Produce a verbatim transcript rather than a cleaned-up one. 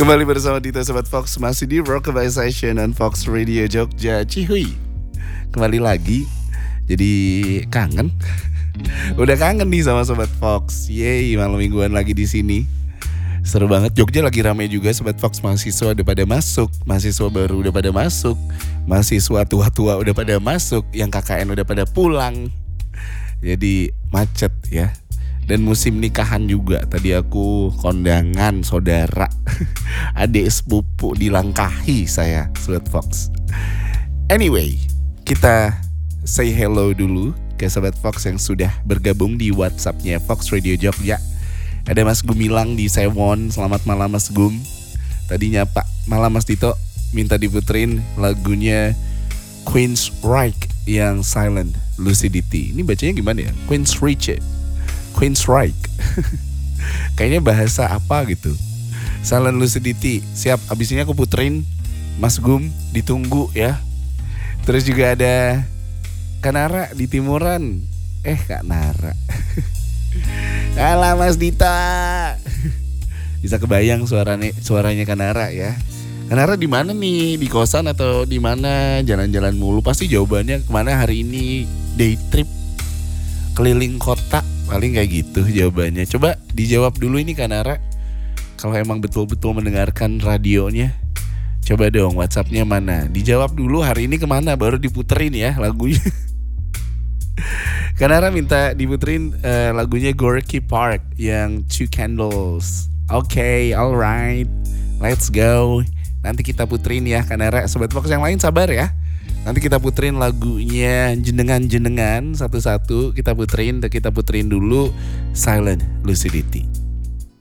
Kembali bersama Dito Sobat Fox, masih di Rockabye Session on Fox Radio Jogja. Cihui. Kembali lagi. Jadi kangen. Udah kangen nih sama Sobat Fox. Yeay, malam mingguan lagi di sini. Seru banget. Jogja lagi rame juga Sobat Fox. Mahasiswa udah pada masuk, mahasiswa baru udah pada masuk, mahasiswa tua-tua udah pada masuk, yang K K N udah pada pulang. Jadi macet ya. Dan musim nikahan juga. Tadi aku kondangan saudara, adik sepupu dilangkahi saya, Sobat Fox. Anyway, kita say hello dulu ke Sobat Fox yang sudah bergabung di WhatsApp-nya Fox Radio Jogja. Ada Mas Gumilang di Sewon. Selamat malam Mas Gum. Tadinya Pak malam Mas Dito minta diputerin lagunya Queen's Reich yang Silent Lucidity. Ini bacanya gimana ya? Queen's Reich, Queen's Reich. Kayaknya bahasa apa gitu. Silent Lucidity. Siap, abis ini aku puterin Mas Gum, ditunggu ya. Terus juga ada Kanara di Timuran. Eh Kak Nara. Alah Mas Dita. Bisa kebayang suaranya suaranya Kanara ya. Kanara di mana nih? Di kosan atau di mana? Jalan-jalan mulu. Pasti jawabannya kemana hari ini? Day trip, keliling kota, paling kayak gitu jawabannya. Coba dijawab dulu ini Kanara. Kalau emang betul-betul mendengarkan radionya, coba dong WhatsApp-nya mana? Dijawab dulu hari ini kemana, baru diputerin ya lagunya. Kanara minta diputerin uh, lagunya Gorky Park yang Two Candles. Oke, okay, alright, let's go. Nanti kita puterin ya Kanara. Sobat Fox yang lain sabar ya. Nanti kita puterin lagunya jenengan-jenengan satu-satu. Kita puterin, kita puterin dulu Silent Lucidity.